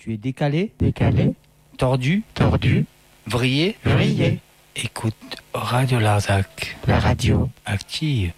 Tu es décalé, décalé, tordu, tordu, vrillé. vrillé. Écoute Radio Larzac. La radio. Active.